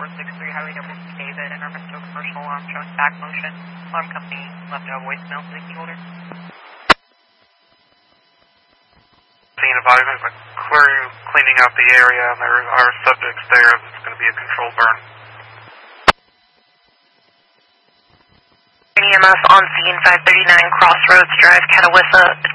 463 Highway WC David in reference to a commercial alarm showing back motion. Alarm company left a voicemail for the key holder. Scene advisement, a crew cleaning out the area, and there are subjects there. It's going to be a controlled burn. EMS on scene 539 Crossroads Drive, Catawissa.